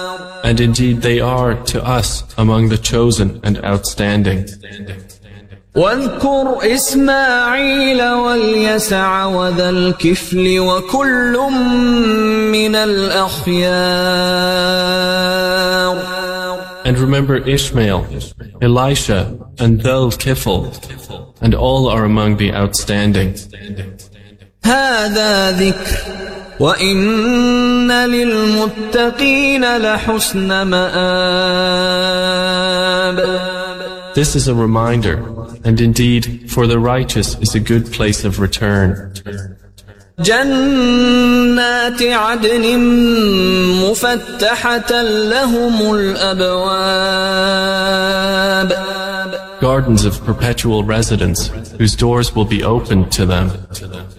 And indeed they are to us among the chosen and outstanding. واذكر إسماعيل واليسع وذا الكفل وكل من الأخيار. And remember Ishmael, Elisha, and Dhul-Kifl, and all are among the outstanding. هذا ذكر وإن للمتقين لحسن مآب. This is a reminder, and indeed, for the righteous is a good place of return. جنات عدن مفتحة لهم الأبواب. Gardens of perpetual residence, whose doors will be opened to them.